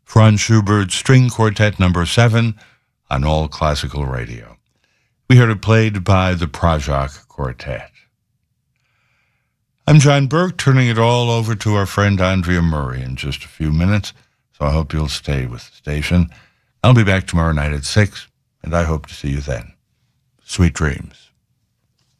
Franz Schubert String Quartet No. 7 on All Classical Radio. We heard it played by the Prajak Quartet. I'm John Burke, turning it all over to our friend Andrea Murray in just a few minutes, so I hope you'll stay with the station. I'll be back tomorrow night at 6, and I hope to see you then. Sweet dreams.